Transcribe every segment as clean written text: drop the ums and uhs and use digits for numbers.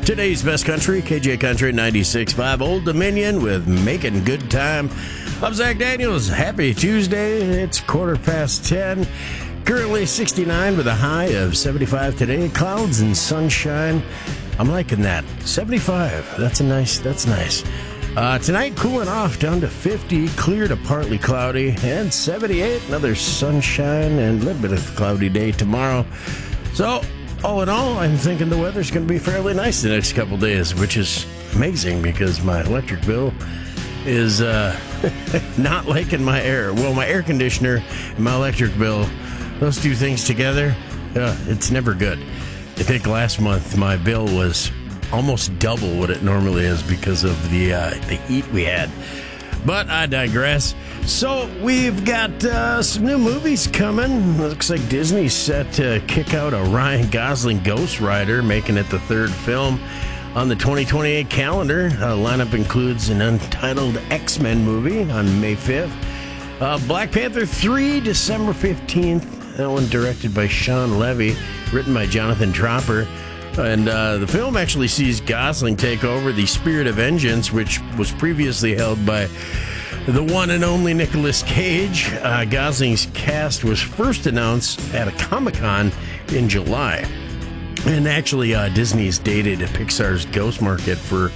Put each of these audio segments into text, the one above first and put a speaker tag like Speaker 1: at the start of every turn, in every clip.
Speaker 1: Today's best country, KJ Country 96.5, Old Dominion with Making Good Time. I'm Zach Daniels. Happy Tuesday. It's 10:15. Currently 69 with a high of 75 today. Clouds and sunshine. I'm liking that. 75. That's nice. Tonight, cooling off down to 50, clear to partly cloudy, and 78. Another sunshine and a little bit of a cloudy day tomorrow. So, all in all, I'm thinking the weather's going to be fairly nice the next couple days, which is amazing because my electric bill is not liking my air. Well, my air conditioner and my electric bill, those two things together, it's never good. I think last month my bill was almost double what it normally is because of the heat we had. But I digress. So we've got some new movies coming. Looks like Disney's set to kick out a Ryan Gosling Ghost Rider, making it the third film on the 2028 calendar. Lineup includes an untitled X-Men movie on May 5th. Black Panther 3, December 15th. That one directed by Sean Levy, written by Jonathan Tropper. And the film actually sees Gosling take over the Spirit of Vengeance, which was previously held by the one and only Nicolas Cage. Gosling's cast was first announced at a Comic-Con in July. And actually, Disney's dated Pixar's Ghost Market for,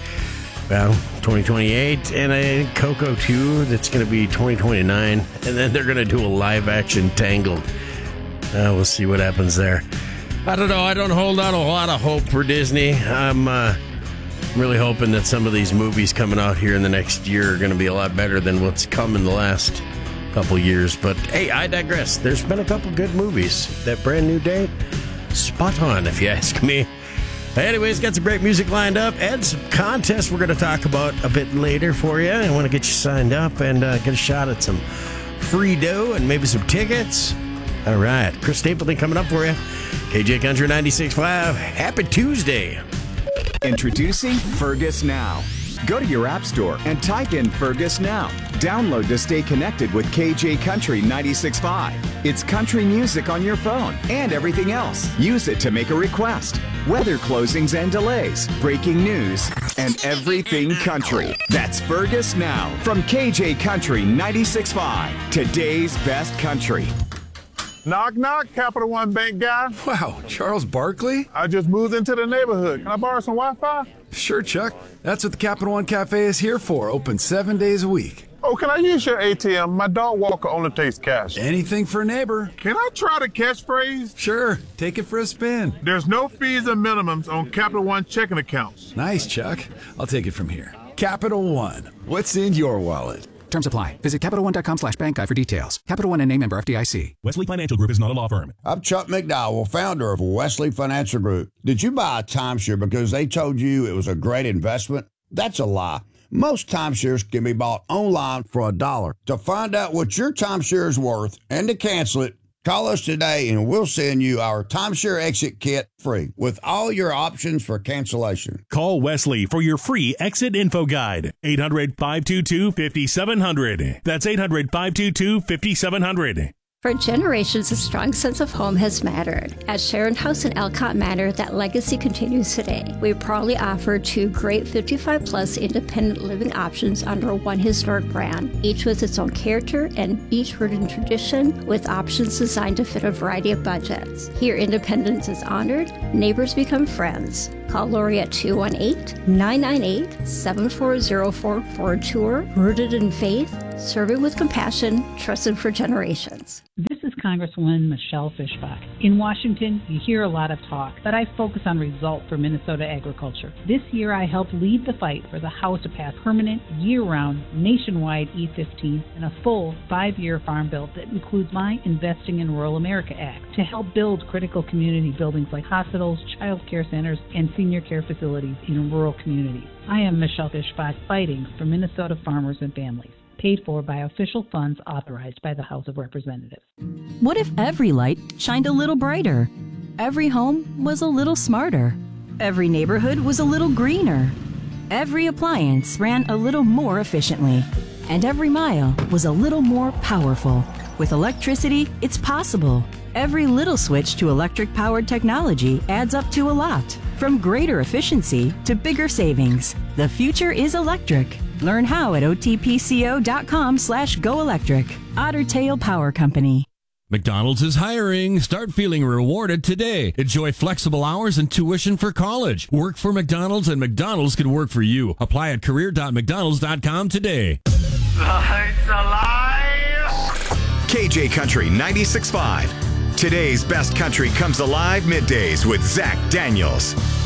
Speaker 1: 2028. And I think Coco 2, that's going to be 2029. And then they're going to do a live-action Tangled. We'll see what happens there. I don't know. I don't hold out a lot of hope for Disney. I'm really hoping that some of these movies coming out here in the next year are going to be a lot better than what's come in the last couple years. But, hey, I digress. There's been a couple good movies. That Brand New Day, spot on, if you ask me. Anyways, got some great music lined up and some contests we're going to talk about a bit later for you. I want to get you signed up and get a shot at some free dough and maybe some tickets. All right, Chris Stapleton coming up for you. KJ Country 96.5. Happy Tuesday.
Speaker 2: Introducing Fergus Now. Go to your app store and type in Fergus Now. Download to stay connected with KJ Country 96.5. It's country music on your phone and everything else. Use it to make a request. Weather closings and delays, breaking news, and everything country. That's Fergus Now from KJ Country 96.5. Today's best country.
Speaker 3: Knock, knock, Capital One Bank guy.
Speaker 4: Wow, Charles Barkley?
Speaker 3: I just moved into the neighborhood. Can I borrow some Wi-Fi?
Speaker 4: Sure, Chuck. That's what the Capital One Cafe is here for. Open 7 days a week.
Speaker 3: Oh, can I use your ATM? My dog walker only takes cash.
Speaker 4: Anything for a neighbor.
Speaker 3: Can I try the catchphrase?
Speaker 4: Sure. Take it for a spin.
Speaker 3: There's no fees and minimums on Capital One checking accounts.
Speaker 4: Nice, Chuck. I'll take it from here. Capital One. What's in your wallet?
Speaker 5: Terms apply. Visit CapitalOne.com/bankguide for details. Capital One and name member FDIC.
Speaker 6: Wesley Financial Group is not a law firm.
Speaker 7: I'm Chuck McDowell, founder of Wesley Financial Group. Did you buy a timeshare because they told you it was a great investment? That's a lie. Most timeshares can be bought online for $1. To find out what your timeshare is worth and to cancel it, call us today and we'll send you our timeshare exit kit free with all your options for cancellation.
Speaker 6: Call Wesley for your free exit info guide. 800-522-5700. That's 800-522-5700.
Speaker 8: For generations, a strong sense of home has mattered. At Sharon House in Elkhart Manor, that legacy continues today. We proudly offer 2 great 55-plus independent living options under one historic brand, each with its own character and each rooted in tradition, with options designed to fit a variety of budgets. Here, independence is honored, neighbors become friends. Call Lori at 218-998-7404 for a tour rooted in faith, serving with compassion, trusted for generations.
Speaker 9: This is Congresswoman Michelle Fischbach. In Washington, you hear a lot of talk, but I focus on results for Minnesota agriculture. This year, I helped lead the fight for the House to pass permanent, year-round, nationwide E-15 and a full 5-year farm bill that includes my Investing in Rural America Act to help build critical community buildings like hospitals, child care centers, and senior care facilities in rural communities. I am Michelle Fischbach, fighting for Minnesota farmers and families. Paid for by official funds authorized by the House of Representatives.
Speaker 10: What if every light shined a little brighter? Every home was a little smarter. Every neighborhood was a little greener. Every appliance ran a little more efficiently. And every mile was a little more powerful. With electricity, it's possible. Every little switch to electric-powered technology adds up to a lot. From greater efficiency to bigger savings, the future is electric. Learn how at otpco.com/goelectric. Otter Tail Power Company.
Speaker 11: McDonald's is hiring. Start feeling rewarded today. Enjoy flexible hours and tuition for college. Work for McDonald's and McDonald's can work for you. Apply at career.mcdonalds.com today.
Speaker 12: It's alive!
Speaker 13: KJ Country 96.5. Today's best country comes alive middays with Zach Daniels.